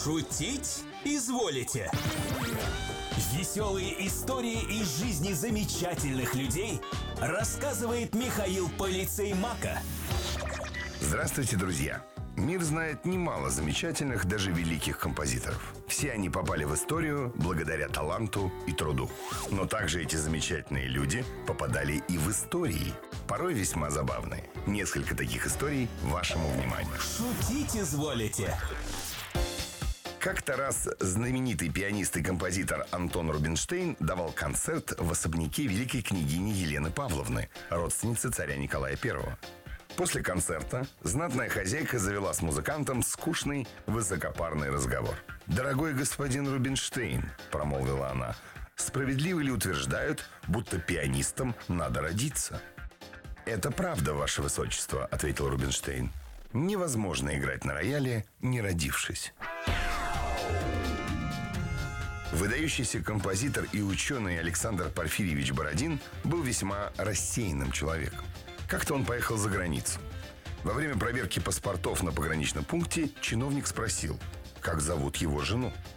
Шутить изволите? Веселые истории из жизни замечательных людей рассказывает Михаил Полицей Мака. Здравствуйте, друзья! Мир знает немало замечательных, даже великих композиторов. Все они попали в историю благодаря таланту и труду. Но также эти замечательные люди попадали и в истории, порой весьма забавные. Несколько таких историй вашему вниманию. Шутить изволите? Как-то раз знаменитый пианист и композитор Антон Рубинштейн давал концерт в особняке великой княгини Елены Павловны, родственницы царя Николая I. После концерта знатная хозяйка завела с музыкантом скучный, высокопарный разговор. «Дорогой господин Рубинштейн», — промолвила она, — «справедливо ли утверждают, будто пианистам надо родиться?» «Это правда, ваше высочество», — ответил Рубинштейн. «Невозможно играть на рояле, не родившись». Выдающийся композитор и ученый Александр Порфирьевич Бородин был весьма рассеянным человеком. Как-то он поехал за границу. Во время проверки паспортов на пограничном пункте чиновник спросил, как зовут его жену.